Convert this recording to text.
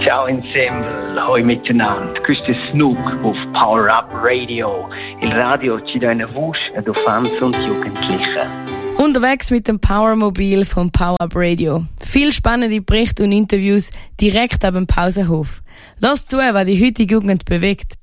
Ciao Ensemble, hoi miteinander. Questo è Snook auf Power Up Radio. Il radio ci dà eine voce ad Fans und Jugendliche. Unterwegs mit dem Powermobil vom Power Up Radio. Viel spannende Berichte und Interviews direkt ab dem Pausenhof. Lass zu, was die heutige Jugend bewegt.